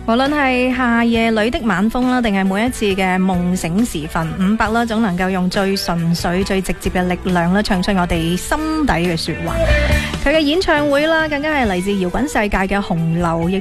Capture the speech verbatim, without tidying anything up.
無論係夏夜裏的晚風啦，定係每一次嘅夢醒時分，伍佰啦，總能夠用最純粹、最直接嘅力量啦，唱出我哋心底嘅說話。佢嘅演唱會啦，更加係嚟自搖滾世界嘅洪流，亦